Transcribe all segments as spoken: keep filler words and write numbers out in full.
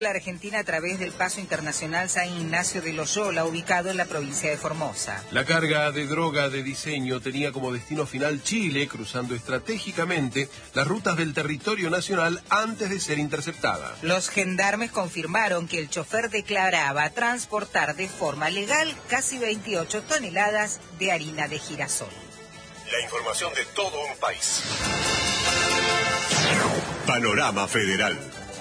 La Argentina a través del paso internacional San Ignacio de Loyola, ubicado en la provincia de Formosa. La carga de droga de diseño tenía como destino final Chile, cruzando estratégicamente las rutas del territorio nacional antes de ser interceptada. Los gendarmes confirmaron que el chofer declaraba transportar de forma legal casi veintiocho toneladas de harina de girasol. La información de todo un país. Panorama Federal.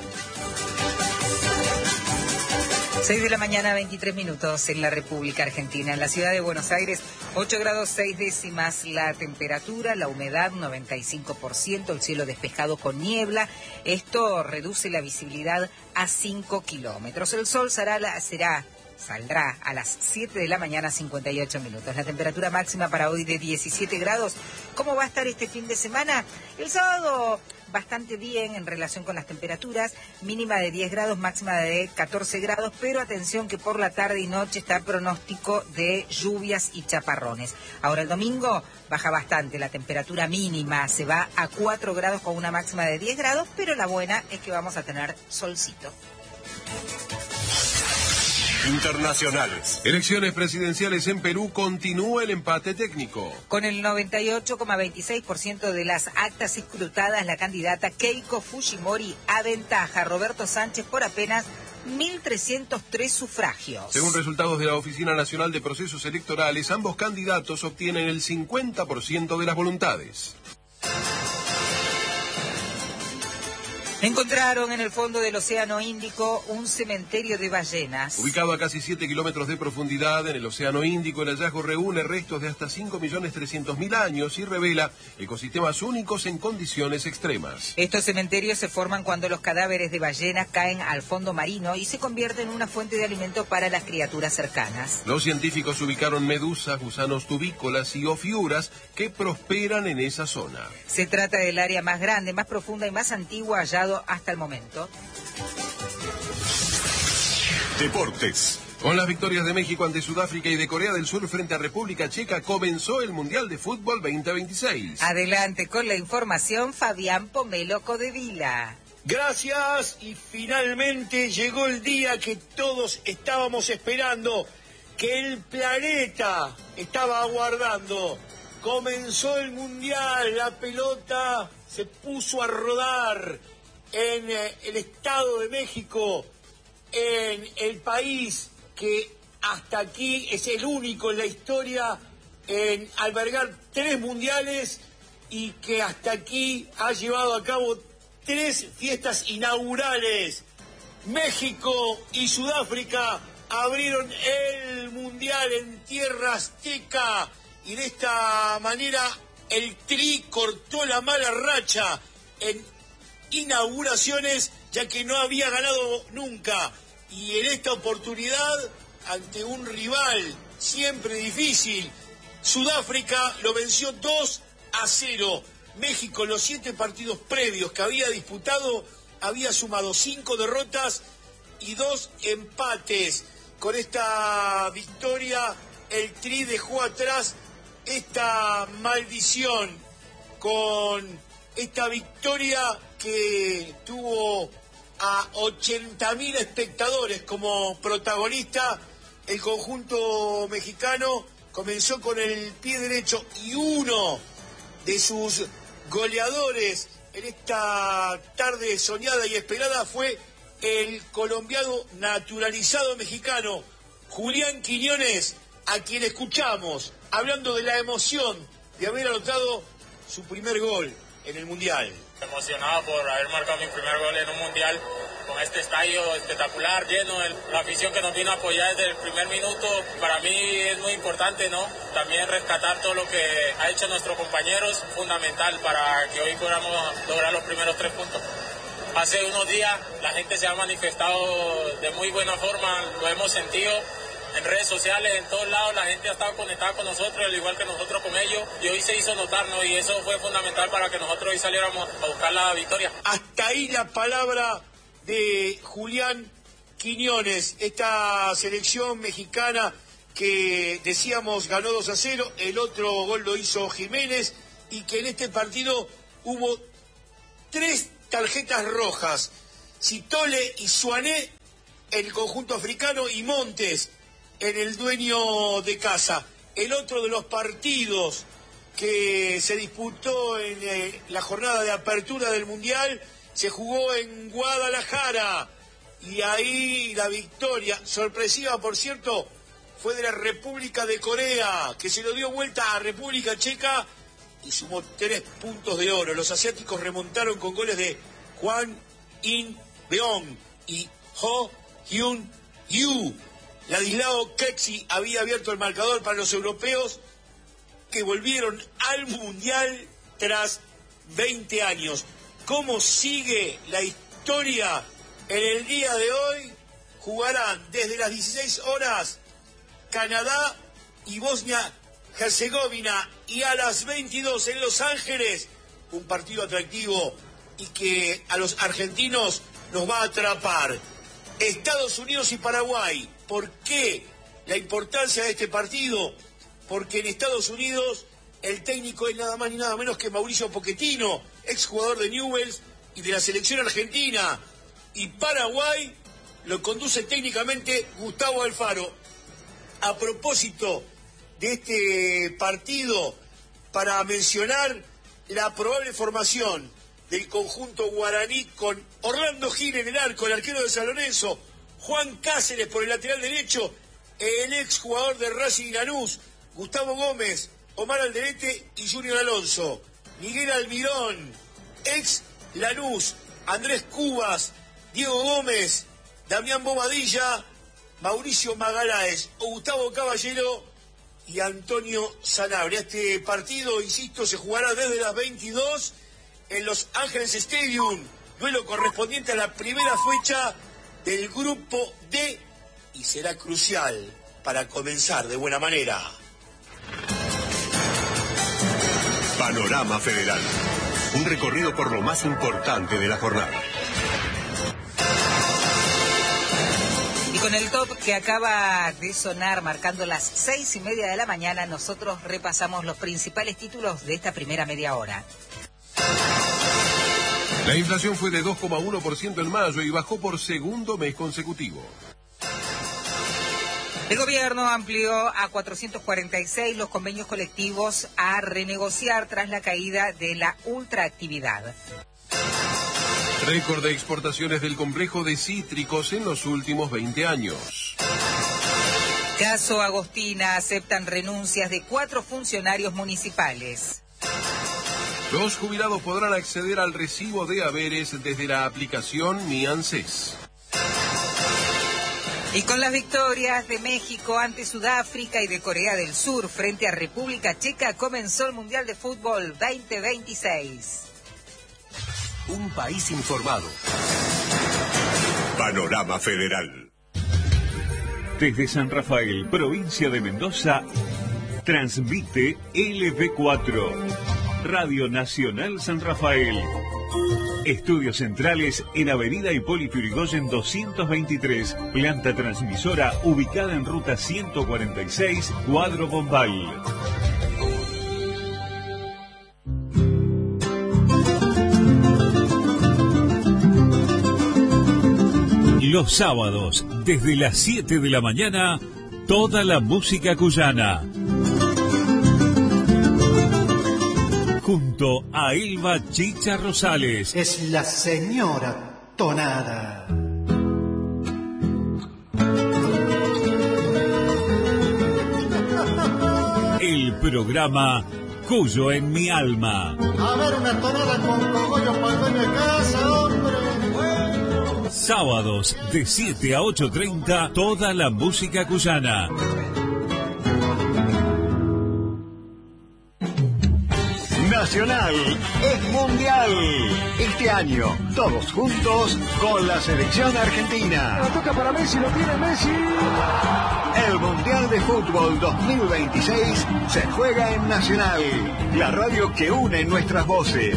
seis de la mañana, veintitrés minutos en la República Argentina. En la ciudad de Buenos Aires, ocho grados seis décimas la temperatura, la humedad noventa y cinco por ciento, el cielo despejado con niebla. Esto reduce la visibilidad a cinco kilómetros. El sol será, será saldrá a las siete de la mañana, cincuenta y ocho minutos. La temperatura máxima para hoy de diecisiete grados. ¿Cómo va a estar este fin de semana? El sábado bastante bien en relación con las temperaturas, mínima de diez grados, máxima de catorce grados, pero atención que por la tarde y noche está pronóstico de lluvias y chaparrones. Ahora el domingo baja bastante, la temperatura mínima se va a cuatro grados con una máxima de diez grados, pero la buena es que vamos a tener solcito. Internacionales. Elecciones presidenciales en Perú, continúa el empate técnico. Con el noventa y ocho coma veintiséis por ciento de las actas escrutadas, la candidata Keiko Fujimori aventaja a Roberto Sánchez por apenas mil trescientos tres sufragios. Según resultados de la Oficina Nacional de Procesos Electorales, ambos candidatos obtienen el cincuenta por ciento de las voluntades. Encontraron en el fondo del Océano Índico un cementerio de ballenas. Ubicado a casi siete kilómetros de profundidad en el Océano Índico, el hallazgo reúne restos de hasta cinco millones trescientos mil años y revela ecosistemas únicos en condiciones extremas. Estos cementerios se forman cuando los cadáveres de ballenas caen al fondo marino y se convierten en una fuente de alimento para las criaturas cercanas. Los científicos ubicaron medusas, gusanos tubícolas y ofiuras que prosperan en esa zona. Se trata del área más grande, más profunda y más antigua hallado hasta el momento. Deportes. Con las victorias de México ante Sudáfrica y de Corea del Sur frente a República Checa, comenzó el Mundial de Fútbol veinte veintiséis. Adelante con la información, Fabián Pomelo Codevila. Gracias, y finalmente llegó el día que todos estábamos esperando, que el planeta estaba aguardando. Comenzó el Mundial, la pelota se puso a rodar en el Estado de México, en el país que hasta aquí es el único en la historia en albergar tres mundiales y que hasta aquí ha llevado a cabo tres fiestas inaugurales. México y Sudáfrica abrieron el mundial en tierra azteca y de esta manera el Tri cortó la mala racha en inauguraciones, ya que no había ganado nunca. Y en esta oportunidad, ante un rival siempre difícil, Sudáfrica lo venció dos a cero. México, los siete partidos previos que había disputado, había sumado cinco derrotas y dos empates. Con esta victoria, el Tri dejó atrás esta maldición, con esta victoria que tuvo a ochenta mil espectadores como protagonista. El conjunto mexicano comenzó con el pie derecho y uno de sus goleadores en esta tarde soñada y esperada fue el colombiano naturalizado mexicano Julián Quiñones, a quien escuchamos hablando de la emoción de haber anotado su primer gol en el Mundial. Emocionado por haber marcado mi primer gol en un Mundial con este estadio espectacular, lleno, el, la afición que nos vino a apoyar desde el primer minuto. Para mí es muy importante, ¿no? También rescatar todo lo que ha hecho nuestros compañeros, fundamental para que hoy podamos lograr los primeros tres puntos. Hace unos días la gente se ha manifestado de muy buena forma, lo hemos sentido. En redes sociales, en todos lados, la gente ha estado conectada con nosotros, al igual que nosotros con ellos, y hoy se hizo notar, ¿no? Y eso fue fundamental para que nosotros hoy saliéramos a buscar la victoria. Hasta ahí la palabra de Julián Quiñones, esta selección mexicana que decíamos ganó dos a cero, el otro gol lo hizo Jiménez, y que en este partido hubo tres tarjetas rojas. Sitole y Suané en el conjunto africano y Montes en el dueño de casa. El otro de los partidos que se disputó en eh, la jornada de apertura del Mundial se jugó en Guadalajara y ahí la victoria, sorpresiva por cierto, fue de la República de Corea, que se lo dio vuelta a República Checa y sumó tres puntos de oro. Los asiáticos remontaron con goles de Hwang In-beong y Ho Hyun-yu. Ladislao Keksi había abierto el marcador para los europeos que volvieron al Mundial tras veinte años. ¿Cómo sigue la historia en el día de hoy? Jugarán desde las dieciséis horas Canadá y Bosnia-Herzegovina y a las veintidós en Los Ángeles un partido atractivo y que a los argentinos nos va a atrapar. Estados Unidos y Paraguay. ¿Por qué la importancia de este partido? Porque en Estados Unidos el técnico es nada más ni nada menos que Mauricio Pochettino, exjugador de Newell's y de la selección argentina. Y Paraguay lo conduce técnicamente Gustavo Alfaro. A propósito de este partido, para mencionar la probable formación del conjunto guaraní con Orlando Gil en el arco, el arquero de San Lorenzo, Juan Cáceres por el lateral derecho, el exjugador de Racing Lanús, Gustavo Gómez, Omar Alderete y Junior Alonso, Miguel Almirón, ex Lanús, Andrés Cubas, Diego Gómez, Damián Bobadilla, Mauricio Magaláes, Gustavo Caballero y Antonio Sanabria. Este partido, insisto, se jugará desde las veintidós en Los Ángeles Stadium, duelo correspondiente a la primera fecha del grupo D y será crucial para comenzar de buena manera. Panorama Federal, un recorrido por lo más importante de la jornada. Y con el top que acaba de sonar marcando las seis y media de la mañana, nosotros repasamos los principales títulos de esta primera media hora. La inflación fue de dos coma uno por ciento en mayo y bajó por segundo mes consecutivo. El gobierno amplió a cuatrocientos cuarenta y seis los convenios colectivos a renegociar tras la caída de la ultraactividad. Récord de exportaciones del complejo de cítricos en los últimos veinte años. Caso Agostina, aceptan renuncias de cuatro funcionarios municipales. Los jubilados podrán acceder al recibo de haberes desde la aplicación Mi ANSES. Y con las victorias de México ante Sudáfrica y de Corea del Sur frente a República Checa, comenzó el Mundial de Fútbol veinte veintiséis. Un país informado. Panorama Federal. Desde San Rafael, provincia de Mendoza, transmite L B cuatro, Radio Nacional San Rafael. Estudios centrales en Avenida Hipólito Yrigoyen doscientos veintitrés, planta transmisora ubicada en ruta ciento cuarenta y seis, Cuadro Bombal. Los sábados, desde las siete de la mañana, toda la música cuyana. Junto a Elba Chicha Rosales. Es la señora Tonada. El programa Cuyo en mi alma. A ver, una tonada con cogollo para el dueño de casa, hombre. Sábados de siete a ocho treinta, toda la música cuyana. Nacional es mundial. Este año, todos juntos con la selección argentina. La toca para Messi, lo tiene Messi. El Mundial de Fútbol dos mil veintiséis se juega en Nacional, la radio que une nuestras voces.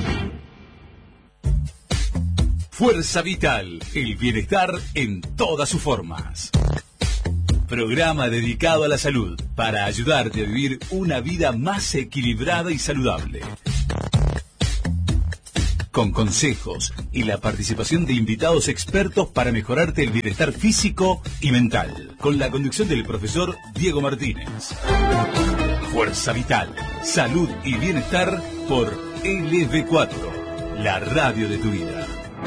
Fuerza Vital, el bienestar en todas sus formas. Programa dedicado a la salud, para ayudarte a vivir una vida más equilibrada y saludable. con consejos y la participación de invitados expertos para mejorarte el bienestar físico y mental. Con la conducción del profesor Diego Martínez. Fuerza Vital, salud y bienestar por L V cuatro, la radio de tu vida.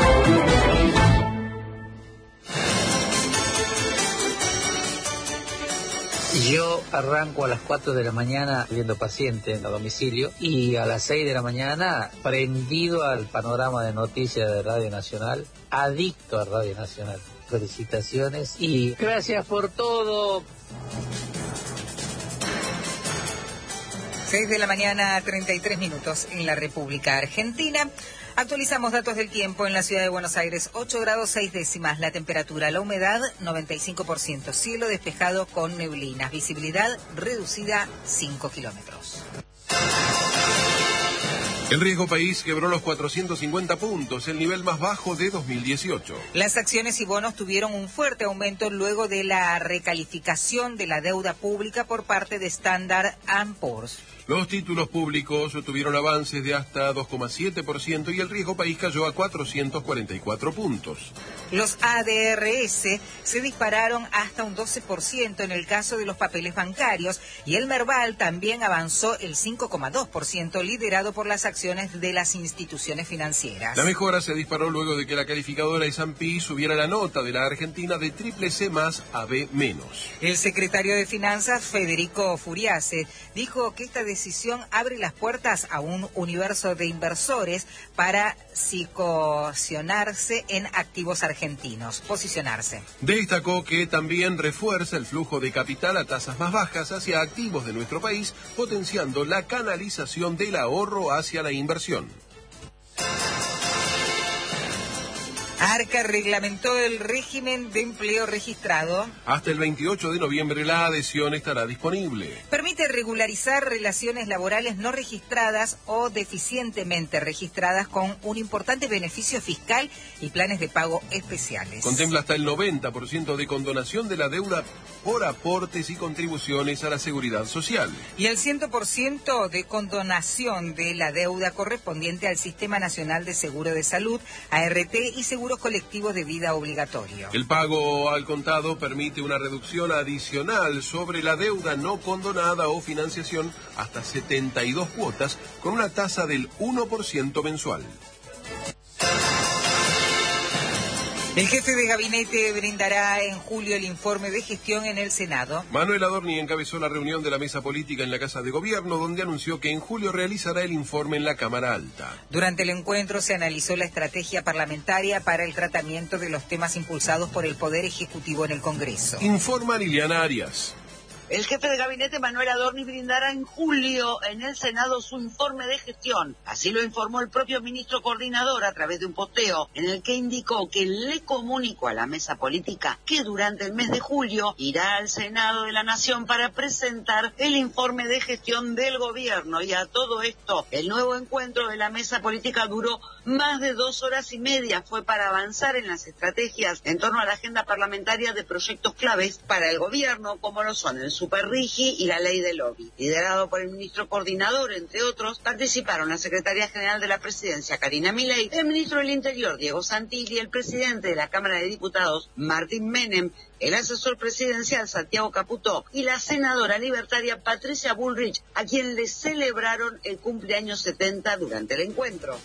Yo arranco a las cuatro de la mañana viendo pacientes a domicilio y a las seis de la mañana prendido al panorama de noticias de Radio Nacional, adicto a Radio Nacional. Felicitaciones y gracias por todo. seis de la mañana, treinta y tres minutos en la República Argentina. Actualizamos datos del tiempo en la ciudad de Buenos Aires. ocho grados seis décimas la temperatura, la humedad noventa y cinco por ciento, cielo despejado con neblinas, visibilidad reducida cinco kilómetros. El riesgo país quebró los cuatrocientos cincuenta puntos, el nivel más bajo de dos mil dieciocho. Las acciones y bonos tuvieron un fuerte aumento luego de la recalificación de la deuda pública por parte de Standard and Poor's. Los títulos públicos tuvieron avances de hasta dos coma siete por ciento y el riesgo país cayó a cuatrocientos cuarenta y cuatro puntos. Los A D R S se dispararon hasta un doce por ciento en el caso de los papeles bancarios y el Merval también avanzó el cinco coma dos por ciento, liderado por las acciones de las instituciones financieras. La mejora se disparó luego de que la calificadora S and P subiera la nota de la Argentina de triple C más a B menos. El secretario de Finanzas, Federico Furiase, dijo que esta decisión abre las puertas a un universo de inversores para posicionarse en activos argentinos. Posicionarse. Destacó que también refuerza el flujo de capital a tasas más bajas hacia activos de nuestro país, potenciando la canalización del ahorro hacia la inversión. Arca reglamentó el régimen de empleo registrado. Hasta el veintiocho de noviembre la adhesión estará disponible. Permite regularizar relaciones laborales no registradas o deficientemente registradas con un importante beneficio fiscal y planes de pago especiales. Contempla hasta el noventa por ciento de condonación de la deuda por aportes y contribuciones a la seguridad social. Y el cien por ciento de condonación de la deuda correspondiente al Sistema Nacional de Seguro de Salud, A R T y Seguros Colectivos de Vida Obligatorio. El pago al contado permite una reducción adicional sobre la deuda no condonada o financiación hasta setenta y dos cuotas con una tasa del uno por ciento mensual. El jefe de gabinete brindará en julio el informe de gestión en el Senado. Manuel Adorni encabezó la reunión de la mesa política en la Casa de Gobierno, donde anunció que en julio realizará el informe en la Cámara Alta. Durante el encuentro se analizó la estrategia parlamentaria para el tratamiento de los temas impulsados por el Poder Ejecutivo en el Congreso. Informa Liliana Arias. El jefe de gabinete Manuel Adorni brindará en julio en el Senado su informe de gestión. Así lo informó el propio ministro coordinador a través de un posteo en el que indicó que le comunicó a la mesa política que durante el mes de julio irá al Senado de la Nación para presentar el informe de gestión del gobierno. Y a todo esto, el nuevo encuentro de la mesa política duró más de dos horas y media. Fue para avanzar en las estrategias en torno a la agenda parlamentaria de proyectos claves para el gobierno, como lo son el Superrigi y la ley de lobby. Liderado por el ministro coordinador, entre otros, participaron la secretaria general de la presidencia, Karina Milei, el ministro del Interior, Diego Santilli, el presidente de la Cámara de Diputados, Martín Menem, el asesor presidencial, Santiago Caputó, y la senadora libertaria, Patricia Bullrich, a quien le celebraron el cumpleaños setenta durante el encuentro.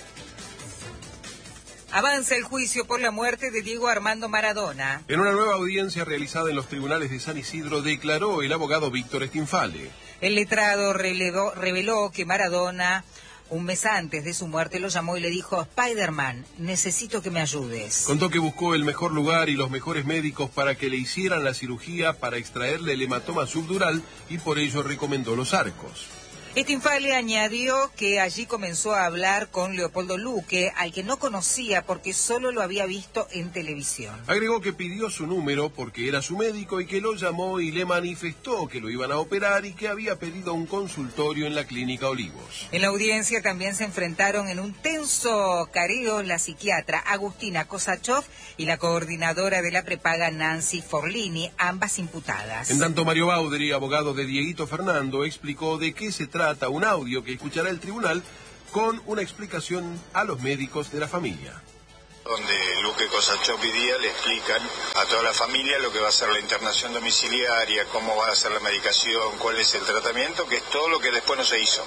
Avanza el juicio por la muerte de Diego Armando Maradona. En una nueva audiencia realizada en los tribunales de San Isidro, declaró el abogado Víctor Stinfale. El letrado reveló, reveló que Maradona, un mes antes de su muerte, lo llamó y le dijo: Spider-Man, necesito que me ayudes. Contó que buscó el mejor lugar y los mejores médicos para que le hicieran la cirugía para extraerle el hematoma subdural y por ello recomendó los arcos. Stinfale añadió que allí comenzó a hablar con Leopoldo Luque, al que no conocía porque solo lo había visto en televisión. Agregó que pidió su número porque era su médico y que lo llamó y le manifestó que lo iban a operar y que había pedido un consultorio en la Clínica Olivos. En la audiencia también se enfrentaron en un tenso careo la psiquiatra Agustina Kosachov y la coordinadora de la prepaga Nancy Forlini, ambas imputadas. En tanto, Mario Baudry, abogado de Dieguito Fernando, explicó de qué se trata un audio que escuchará el tribunal con una explicación a los médicos de la familia. Donde Luque Cosachop y Díaz le explican a toda la familia lo que va a ser la internación domiciliaria, cómo va a ser la medicación, cuál es el tratamiento, que es todo lo que después no se hizo.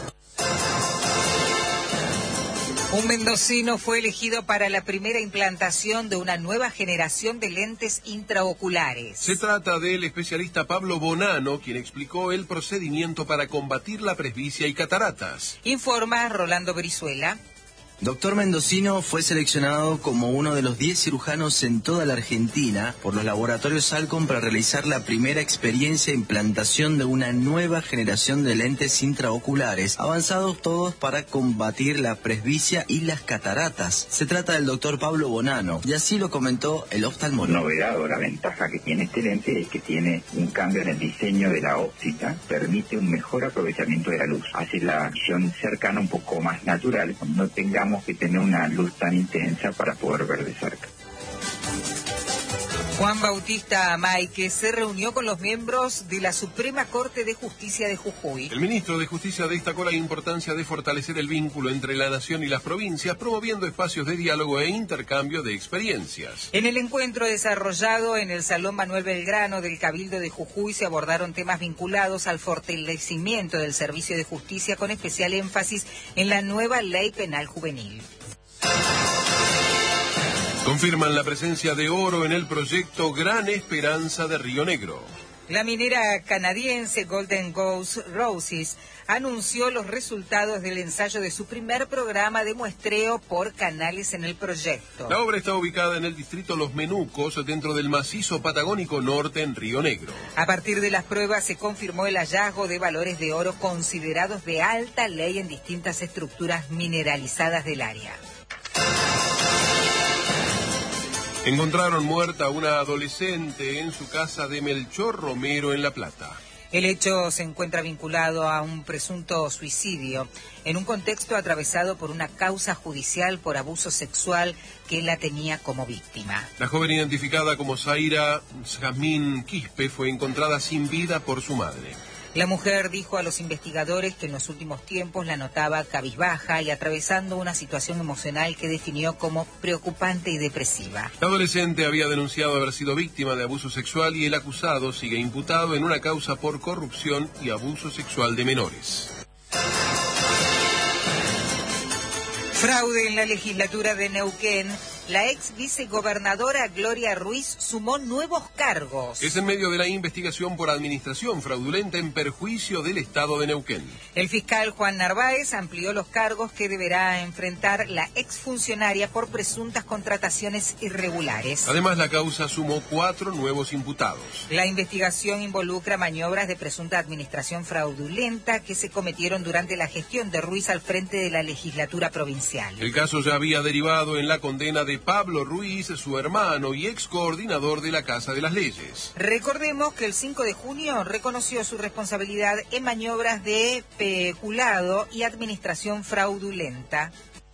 Un mendocino fue elegido para la primera implantación de una nueva generación de lentes intraoculares. Se trata del especialista Pablo Bonano, quien explicó el procedimiento para combatir la presbicia y cataratas. Informa Rolando Brizuela. Doctor Mendocino fue seleccionado como uno de los diez cirujanos en toda la Argentina por los laboratorios Salcom para realizar la primera experiencia de implantación de una nueva generación de lentes intraoculares, avanzados todos para combatir la presbicia y las cataratas. Se trata del doctor Pablo Bonano, y así lo comentó el oftalmólogo. La novedad o la ventaja que tiene este lente es que tiene un cambio en el diseño de la óptica, permite un mejor aprovechamiento de la luz, hace la visión cercana un poco más natural, no tengamos que tener una luz tan intensa para poder ver de cerca. Juan Bautista Amaique se reunió con los miembros de la Suprema Corte de Justicia de Jujuy. El ministro de Justicia destacó la importancia de fortalecer el vínculo entre la nación y las provincias, promoviendo espacios de diálogo e intercambio de experiencias. En el encuentro desarrollado en el Salón Manuel Belgrano del Cabildo de Jujuy se abordaron temas vinculados al fortalecimiento del servicio de justicia, con especial énfasis en la nueva Ley Penal Juvenil. Confirman la presencia de oro en el proyecto Gran Esperanza de Río Negro. La minera canadiense Golden Ghost Roses anunció los resultados del ensayo de su primer programa de muestreo por canales en el proyecto. La obra está ubicada en el distrito Los Menucos, dentro del macizo patagónico norte en Río Negro. A partir de las pruebas se confirmó el hallazgo de valores de oro considerados de alta ley en distintas estructuras mineralizadas del área. Encontraron muerta a una adolescente en su casa de Melchor Romero en La Plata. El hecho se encuentra vinculado a un presunto suicidio en un contexto atravesado por una causa judicial por abuso sexual que la tenía como víctima. La joven, identificada como Zaira Jazmín Quispe, fue encontrada sin vida por su madre. La mujer dijo a los investigadores que en los últimos tiempos la notaba cabizbaja y atravesando una situación emocional que definió como preocupante y depresiva. La adolescente había denunciado haber sido víctima de abuso sexual y el acusado sigue imputado en una causa por corrupción y abuso sexual de menores. Fraude en la legislatura de Neuquén. La ex vicegobernadora Gloria Ruiz sumó nuevos cargos. Es en medio de la investigación por administración fraudulenta en perjuicio del Estado de Neuquén. El fiscal Juan Narváez amplió los cargos que deberá enfrentar la exfuncionaria por presuntas contrataciones irregulares. Además, la causa sumó cuatro nuevos imputados. La investigación involucra maniobras de presunta administración fraudulenta que se cometieron durante la gestión de Ruiz al frente de la legislatura provincial. El caso ya había derivado en la condena de Pablo Ruiz, su hermano y ex coordinador de la Casa de las Leyes. Recordemos que el cinco de junio reconoció su responsabilidad en maniobras de peculado y administración fraudulenta.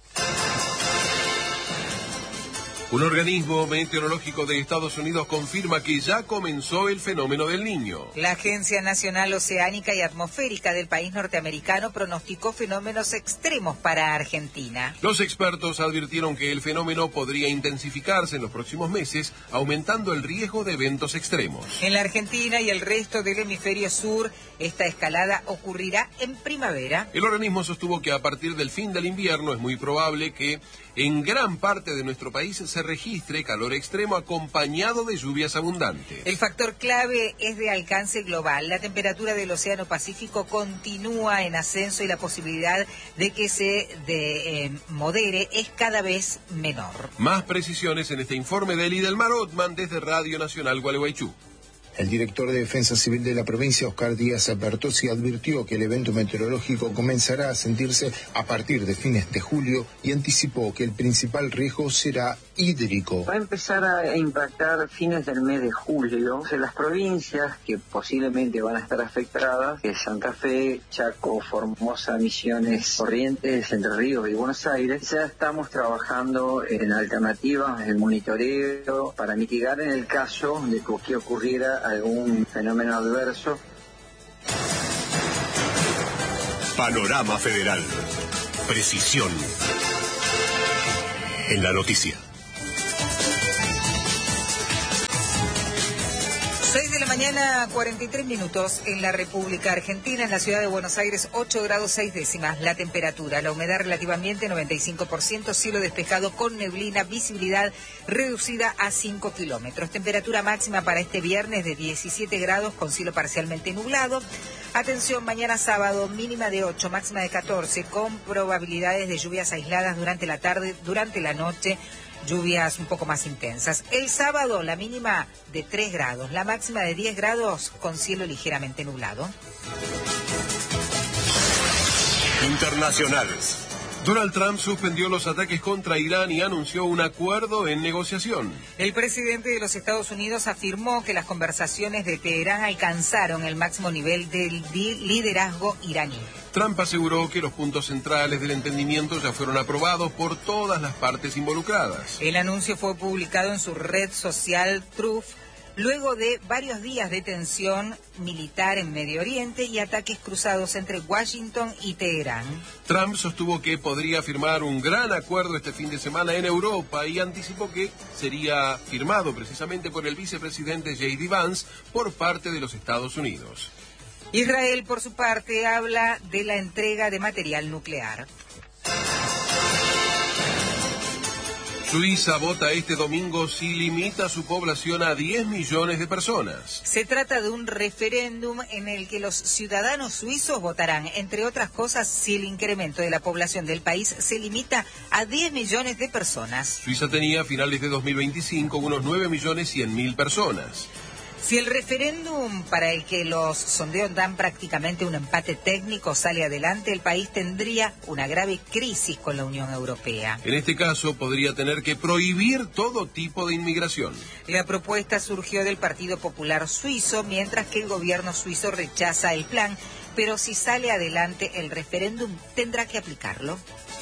Un organismo meteorológico de Estados Unidos confirma que ya comenzó el fenómeno del Niño. La Agencia Nacional Oceánica y Atmosférica del país norteamericano pronosticó fenómenos extremos para Argentina. Los expertos advirtieron que el fenómeno podría intensificarse en los próximos meses, aumentando el riesgo de eventos extremos. En la Argentina y el resto del hemisferio sur, esta escalada ocurrirá en primavera. El organismo sostuvo que a partir del fin del invierno es muy probable que en gran parte de nuestro país se registre calor extremo acompañado de lluvias abundantes. El factor clave es de alcance global. La temperatura del Océano Pacífico continúa en ascenso y la posibilidad de que se de, eh, modere es cada vez menor. Más precisiones en este informe de Lidelmar Ottman desde Radio Nacional Gualeguaychú. El director de Defensa Civil de la provincia, Oscar Díaz Bertozzi, advirtió que el evento meteorológico comenzará a sentirse a partir de fines de julio y anticipó que el principal riesgo será hídrico. Va a empezar a impactar fines del mes de julio en las provincias que posiblemente van a estar afectadas, que es Santa Fe, Chaco, Formosa, Misiones, Corrientes, Entre Ríos y Buenos Aires. Ya estamos trabajando en alternativas, en monitoreo, para mitigar en el caso de que ocurriera algún fenómeno adverso. Panorama Federal. precisión en la noticia. seis de la mañana, cuarenta y tres minutos en la República Argentina, en la ciudad de Buenos Aires, ocho grados seis décimas la temperatura, la humedad relativa ambiente noventa y cinco por ciento, cielo despejado con neblina, visibilidad reducida a cinco kilómetros. Temperatura máxima para este viernes de diecisiete grados con cielo parcialmente nublado. Atención, mañana sábado, mínima de ocho, máxima de catorce, con probabilidades de lluvias aisladas durante la tarde, durante la noche, lluvias un poco más intensas. El sábado, la mínima de tres grados, la máxima de diez grados con cielo ligeramente nublado. Internacionales. Donald Trump suspendió los ataques contra Irán y anunció un acuerdo en negociación. El presidente de los Estados Unidos afirmó que las conversaciones de Teherán alcanzaron el máximo nivel del liderazgo iraní. Trump aseguró que los puntos centrales del entendimiento ya fueron aprobados por todas las partes involucradas. El anuncio fue publicado en su red social Truth, luego de varios días de tensión militar en Medio Oriente y ataques cruzados entre Washington y Teherán. Trump sostuvo que podría firmar un gran acuerdo este fin de semana en Europa y anticipó que sería firmado precisamente por el vicepresidente J D Vance por parte de los Estados Unidos. Israel, por su parte, habla de la entrega de material nuclear. Suiza vota este domingo si limita su población a diez millones de personas. Se trata de un referéndum en el que los ciudadanos suizos votarán, entre otras cosas, si el incremento de la población del país se limita a diez millones de personas. Suiza tenía a finales de dos mil veinticinco unos nueve millones cien mil personas. Si el referéndum para el que los sondeos dan prácticamente un empate técnico sale adelante, el país tendría una grave crisis con la Unión Europea. En este caso, podría tener que prohibir todo tipo de inmigración. La propuesta surgió del Partido Popular Suizo, mientras que el gobierno suizo rechaza el plan, pero si sale adelante el referéndum, tendrá que aplicarlo.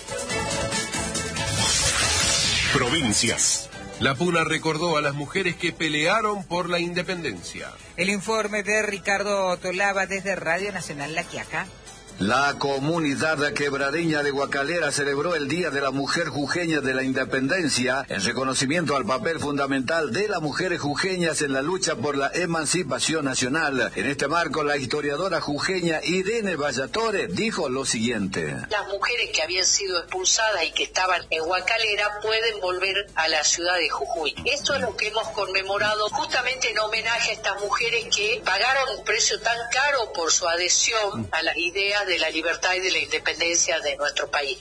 Provincias. La Puna recordó a las mujeres que pelearon por la independencia. El informe de Ricardo Tolaba desde Radio Nacional La Quiaca. La comunidad quebradeña de Guacalera celebró el Día de la Mujer Jujeña de la Independencia en reconocimiento al papel fundamental de las mujeres jujeñas en la lucha por la emancipación nacional. En este marco, la historiadora jujeña Irene Vallatore dijo lo siguiente. Las mujeres que habían sido expulsadas y que estaban en Guacalera pueden volver a la ciudad de Jujuy. Esto es lo que hemos conmemorado justamente en homenaje a estas mujeres que pagaron un precio tan caro por su adhesión a las ideas de la libertad y de la independencia de nuestro país.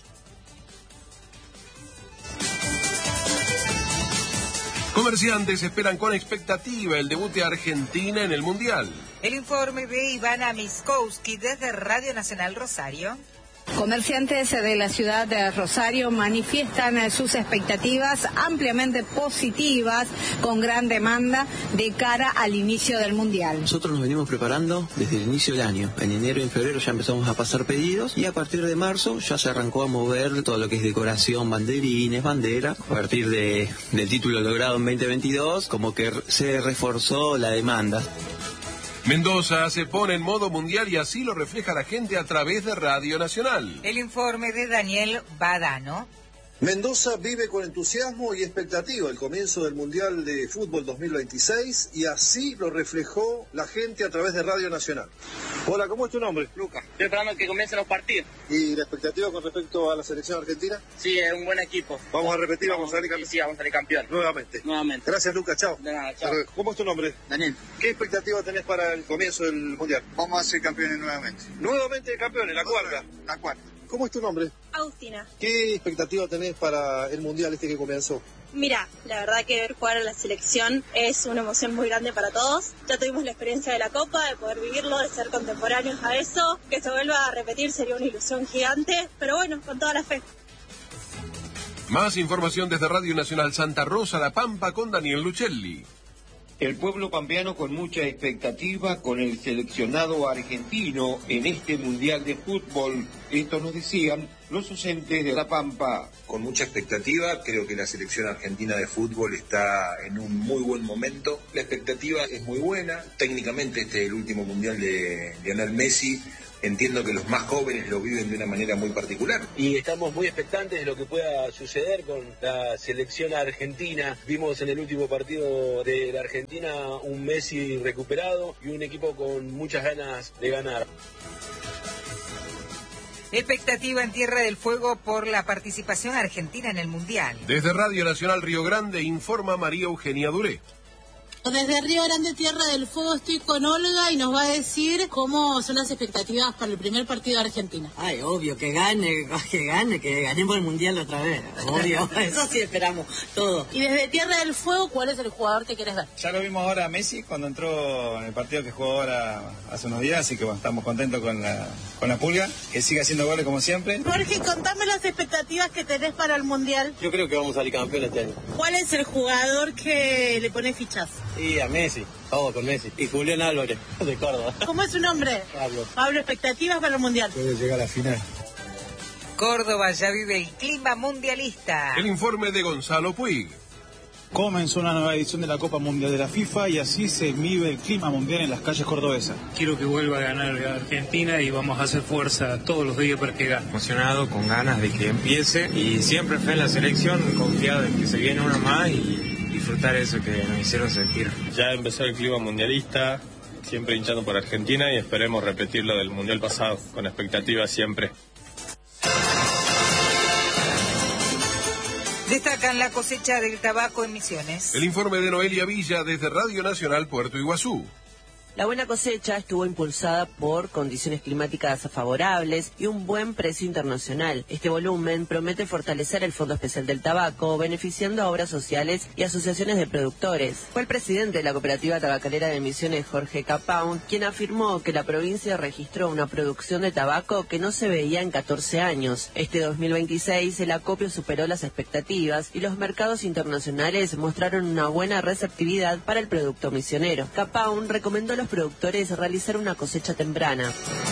Comerciantes esperan con expectativa el debut de Argentina en el Mundial. El informe de Ivana Miskowski desde Radio Nacional Rosario. Comerciantes de la ciudad de Rosario manifiestan sus expectativas ampliamente positivas, con gran demanda de cara al inicio del Mundial. Nosotros nos venimos preparando desde el inicio del año. En enero y en febrero ya empezamos a pasar pedidos y a partir de marzo ya se arrancó a mover todo lo que es decoración, banderines, bandera. A partir de, del título logrado en veinte veintidós, como que se reforzó la demanda. Mendoza se pone en modo mundial y así lo refleja la gente a través de Radio Nacional. El informe de Daniel Badano. Mendoza vive con entusiasmo y expectativa el comienzo del Mundial de Fútbol dos mil veintiséis y así lo reflejó la gente a través de Radio Nacional. Hola, ¿cómo es tu nombre? Lucas. Estoy esperando que comiencen los partidos. ¿Y la expectativa con respecto a la selección argentina? Sí, es un buen equipo. Vamos a repetir, vamos, vamos a salir campeón. Sí, vamos a salir campeón. Nuevamente. Nuevamente. Gracias, Lucas, chao. De nada, chao. ¿Cómo es tu nombre? Daniel. ¿Qué expectativa tenés para el comienzo del Mundial? Vamos a ser campeones nuevamente. Nuevamente campeones, la cuarta. La cuarta. ¿Cómo es tu nombre? Agustina. ¿Qué expectativa tenés para el Mundial este que comenzó? Mira, la verdad que ver jugar a la selección es una emoción muy grande para todos. Ya tuvimos la experiencia de la Copa, de poder vivirlo, de ser contemporáneos a eso. Que se vuelva a repetir sería una ilusión gigante, pero bueno, con toda la fe. Más información desde Radio Nacional Santa Rosa, La Pampa, con Daniel Luchelli. El pueblo pampeano con mucha expectativa con el seleccionado argentino en este Mundial de Fútbol. Esto nos decían los docentes de La Pampa. Con mucha expectativa, creo que la selección argentina de fútbol está en un muy buen momento. La expectativa es muy buena. Técnicamente este es el último Mundial de Lionel Messi entiendo que los más jóvenes lo viven de una manera muy particular. Y estamos muy expectantes de lo que pueda suceder con la selección argentina. Vimos en el último partido de la Argentina un Messi recuperado y un equipo con muchas ganas de ganar. Expectativa en Tierra del Fuego por la participación argentina en el Mundial. Desde Radio Nacional Río Grande informa María Eugenia Duré. Desde Río Grande, Tierra del Fuego, estoy con Olga y nos va a decir cómo son las expectativas para el primer partido de Argentina. Ay, obvio, que gane, que gane, que ganemos el Mundial otra vez, obvio, eso sí esperamos, todo. Y desde Tierra del Fuego, ¿cuál es el jugador que quieres ver? Ya lo vimos ahora a Messi cuando entró en el partido que jugó ahora hace unos días, así que bueno, estamos contentos con la, con la Pulga, que siga haciendo goles como siempre. Jorge, contame las expectativas que tenés para el Mundial. Yo creo que vamos a salir campeones este año. ¿Cuál es el jugador que le pone fichas? Y a Messi, todo con Messi. Y Julián Álvarez, de Córdoba. ¿Cómo es su nombre? Pablo. Pablo, expectativas para el Mundial. Puede llegar a la final. Córdoba ya vive el clima mundialista. El informe de Gonzalo Puig. Comenzó una nueva edición de la Copa Mundial de la FIFA y así se vive el clima mundial en las calles cordobesas. Quiero que vuelva a ganar Argentina y vamos a hacer fuerza todos los días para que gane. Emocionado, con ganas de que empiece y siempre fe en la selección, confiado en que se viene uno más y disfrutar eso que nos hicieron sentir. Ya empezó el clima mundialista, siempre hinchando por Argentina y esperemos repetir lo del mundial pasado, con expectativas siempre. Destacan la cosecha del tabaco en Misiones. El informe de Noelia Villa desde Radio Nacional Puerto Iguazú. La buena cosecha estuvo impulsada por condiciones climáticas favorables y un buen precio internacional. Este volumen promete fortalecer el Fondo Especial del Tabaco, beneficiando a obras sociales y asociaciones de productores. Fue el presidente de la Cooperativa Tabacalera de Misiones, Jorge Capaun, quien afirmó que la provincia registró una producción de tabaco que no se veía en catorce años. Este dos mil veintiséis el acopio superó las expectativas y los mercados internacionales mostraron una buena receptividad para el producto misionero. Capaun recomendó a los productores realizar una cosecha temprana.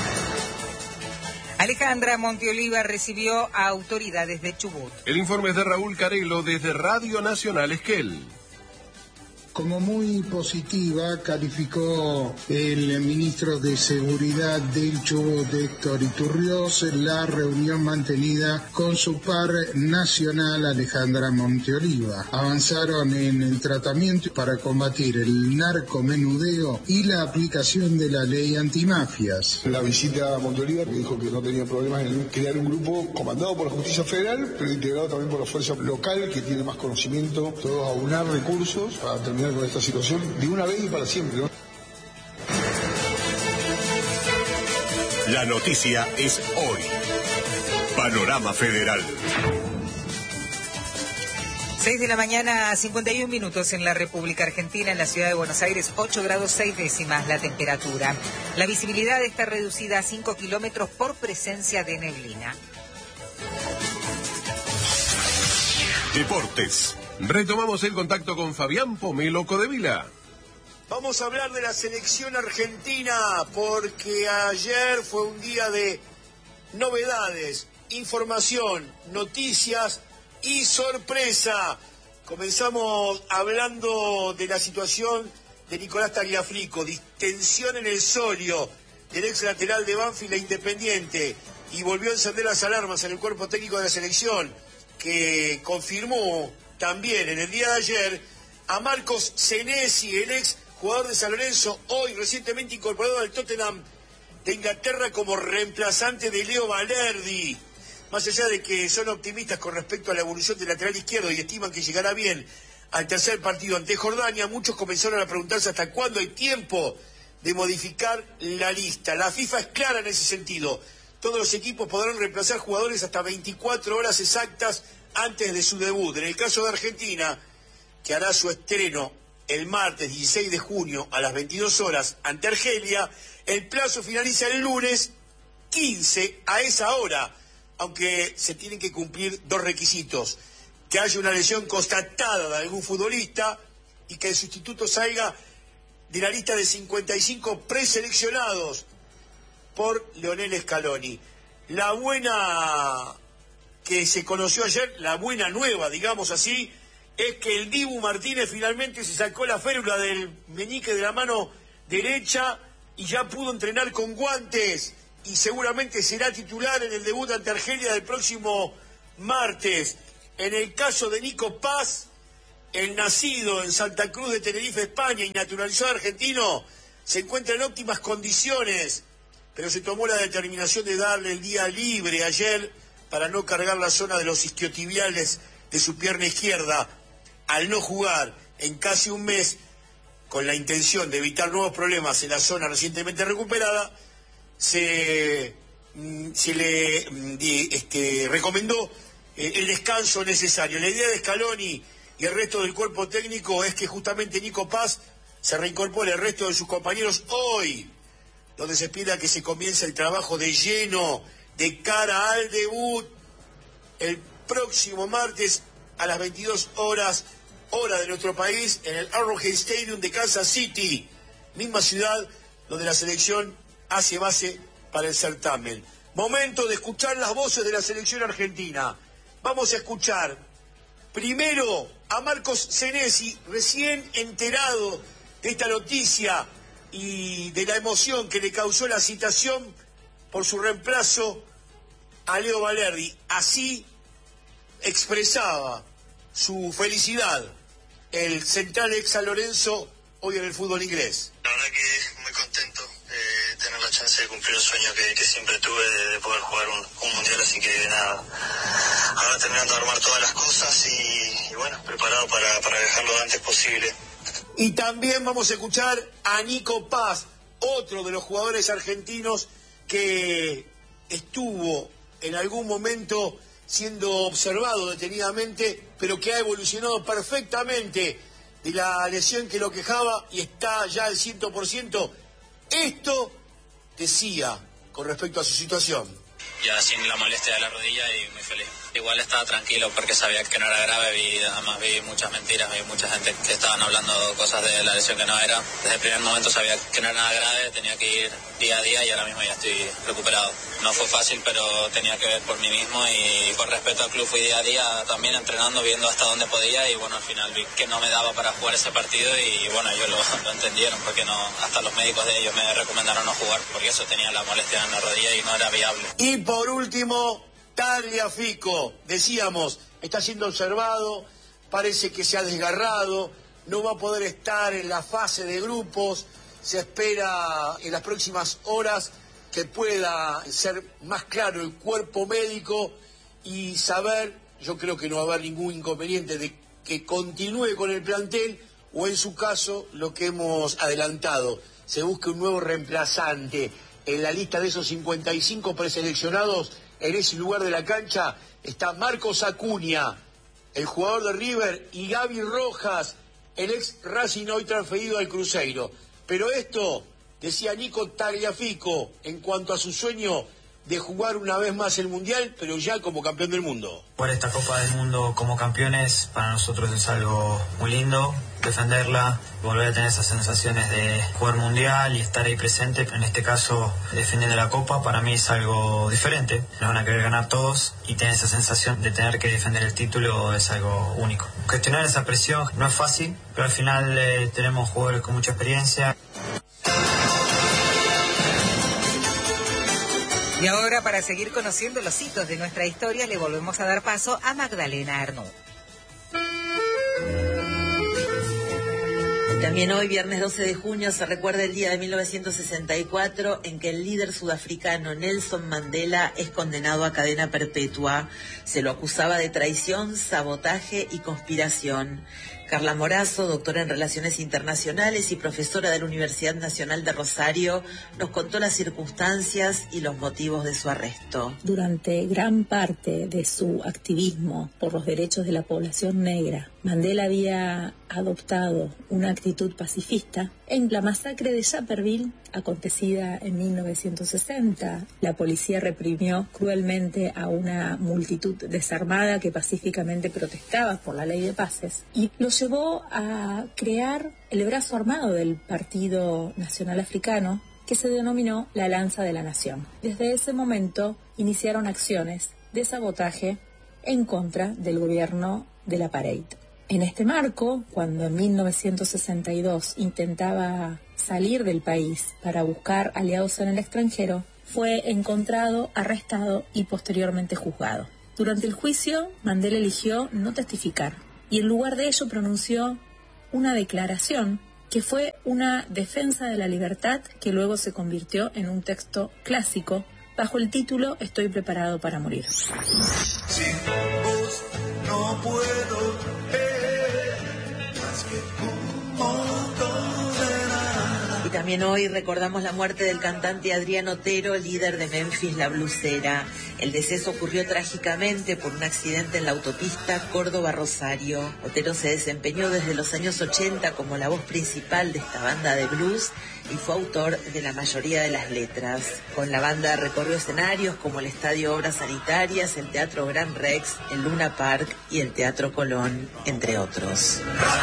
Alejandra Monteoliva recibió a autoridades de Chubut. El informe es de Raúl Carelo desde Radio Nacional Esquel. Como muy positiva calificó el ministro de Seguridad del Chubut, Héctor Iturriós, la reunión mantenida con su par nacional Alejandra Monteoliva. Avanzaron en el tratamiento para combatir el narcomenudeo y la aplicación de la ley antimafias. La visita a Monteoliva dijo que no tenía problemas en crear un grupo comandado por la Justicia Federal, pero integrado también por la fuerza local que tiene más conocimiento, todos aunar recursos para terminar con esta situación de una vez y para siempre, ¿no? La noticia es hoy. Panorama Federal. seis de la mañana, cincuenta y un minutos en la República Argentina, en la ciudad de Buenos Aires, ocho grados seis décimas la temperatura. La visibilidad está reducida a cinco kilómetros por presencia de neblina. Deportes. Retomamos el contacto con Fabián Pomelo Codevila. Vamos a hablar de la selección argentina porque ayer fue un día de novedades, información, noticias y sorpresa. Comenzamos hablando de la situación de Nicolás Tagliafico, distensión en el solio del ex lateral de Banfield e Independiente, y volvió a encender las alarmas en el cuerpo técnico de la selección, que confirmó también en el día de ayer a Marcos Senesi, el ex jugador de San Lorenzo, hoy recientemente incorporado al Tottenham de Inglaterra como reemplazante de Leo Valerdi. Más allá de que son optimistas con respecto a la evolución del lateral izquierdo y estiman que llegará bien al tercer partido ante Jordania, muchos comenzaron a preguntarse hasta cuándo hay tiempo de modificar la lista. La FIFA es clara en ese sentido. Todos los equipos podrán reemplazar jugadores hasta veinticuatro horas exactas antes de su debut. En el caso de Argentina, que hará su estreno el martes dieciséis de junio a las veintidós horas ante Argelia, el plazo finaliza el lunes quince a esa hora, aunque se tienen que cumplir dos requisitos: que haya una lesión constatada de algún futbolista y que el sustituto salga de la lista de cincuenta y cinco preseleccionados por Leonel Scaloni. La buena que se conoció ayer, la buena nueva, digamos así, es que el Dibu Martínez finalmente se sacó la férula del meñique de la mano derecha y ya pudo entrenar con guantes y seguramente será titular en el debut ante Argelia del próximo martes. En el caso de Nico Paz, el nacido en Santa Cruz de Tenerife, España, y naturalizado argentino, se encuentra en óptimas condiciones, pero se tomó la determinación de darle el día libre ayer para no cargar la zona de los isquiotibiales de su pierna izquierda. Al no jugar en casi un mes, con la intención de evitar nuevos problemas en la zona recientemente recuperada, se, se le este, recomendó eh, el descanso necesario. La idea de Scaloni y el resto del cuerpo técnico es que justamente Nico Paz se reincorpore al resto de sus compañeros hoy, donde se espera que se comience el trabajo de lleno de cara al debut el próximo martes a las veintidós horas, hora de nuestro país, en el Arrowhead Stadium de Kansas City, misma ciudad donde la selección hace base para el certamen. Momento de escuchar las voces de la selección argentina. Vamos a escuchar primero a Marcos Senesi, recién enterado de esta noticia y de la emoción que le causó la citación por su reemplazo a Leo Valerdi. Así expresaba su felicidad el central ex San Lorenzo hoy en el fútbol inglés. La verdad que muy contento de tener la chance de cumplir el sueño que, que siempre tuve de, de poder jugar un, un mundial, así que nada, ahora terminando de armar todas las cosas y, y bueno, preparado para, para dejarlo lo antes posible. Y también vamos a escuchar a Nico Paz, otro de los jugadores argentinos que estuvo en algún momento siendo observado detenidamente, pero que ha evolucionado perfectamente de la lesión que lo quejaba y está ya al cien por ciento. Esto decía con respecto a su situación. Ya sin la molestia de la rodilla y muy feliz. Igual estaba tranquilo porque sabía que no era grave, vi, además vi muchas mentiras, vi mucha gente que estaban hablando cosas de la lesión que no era. Desde el primer momento sabía que no era nada grave, tenía que ir día a día y ahora mismo ya estoy recuperado. No fue fácil, pero tenía que ver por mí mismo y por respeto al club fui día a día también entrenando, viendo hasta dónde podía y bueno, al final vi que no me daba para jugar ese partido y bueno, ellos lo, lo entendieron porque no, hasta los médicos de ellos me recomendaron no jugar porque eso tenía la molestia en la rodilla y no era viable. Y por último, Tagliafico, decíamos, está siendo observado, parece que se ha desgarrado, no va a poder estar en la fase de grupos, se espera en las próximas horas que pueda ser más claro el cuerpo médico y saber, yo creo que no va a haber ningún inconveniente de que continúe con el plantel o en su caso lo que hemos adelantado, se busque un nuevo reemplazante. En la lista de esos cincuenta y cinco preseleccionados, en ese lugar de la cancha está Marcos Acuña, el jugador de River, y Gaby Rojas, el ex Racing hoy transferido al Cruzeiro. Pero esto, decía Nico Tagliafico, en cuanto a su sueño de jugar una vez más el Mundial, pero ya como campeón del mundo. Jugar esta Copa del Mundo como campeones para nosotros es algo muy lindo, defenderla, volver a tener esas sensaciones de jugar Mundial y estar ahí presente, en este caso defendiendo la Copa, para mí es algo diferente. Nos van a querer ganar todos y tener esa sensación de tener que defender el título es algo único. Gestionar esa presión no es fácil, pero al final eh, tenemos jugadores con mucha experiencia. Y ahora, para seguir conociendo los hitos de nuestra historia, le volvemos a dar paso a Magdalena Arnaud. También hoy, viernes doce de junio, se recuerda el día de mil novecientos sesenta y cuatro en que el líder sudafricano Nelson Mandela es condenado a cadena perpetua. Se lo acusaba de traición, sabotaje y conspiración. Carla Morazo, doctora en Relaciones Internacionales y profesora de la Universidad Nacional de Rosario, nos contó las circunstancias y los motivos de su arresto. Durante gran parte de su activismo por los derechos de la población negra, Mandela había adoptado una actitud pacifista. En la masacre de Sharpeville, acontecida en mil novecientos sesenta, la policía reprimió cruelmente a una multitud desarmada que pacíficamente protestaba por la ley de paces y lo llevó a crear el brazo armado del Partido Nacional Africano, que se denominó la Lanza de la Nación. Desde ese momento iniciaron acciones de sabotaje en contra del gobierno del apartheid. En este marco, cuando en mil novecientos sesenta y dos intentaba salir del país para buscar aliados en el extranjero, fue encontrado, arrestado y posteriormente juzgado. Durante el juicio, Mandela eligió no testificar y en lugar de ello pronunció una declaración que fue una defensa de la libertad que luego se convirtió en un texto clásico bajo el título Estoy preparado para morir. Sin vos no puedo ver más que un montón de nada. Y también hoy recordamos la muerte del cantante Adrián Otero, líder de Memphis La Blusera. El deceso ocurrió trágicamente por un accidente en la autopista Córdoba-Rosario. Otero se desempeñó desde los años ochenta como la voz principal de esta banda de blues y fue autor de la mayoría de las letras. Con la banda recorrió escenarios como el Estadio Obras Sanitarias, el Teatro Gran Rex, el Luna Park y el Teatro Colón, entre otros.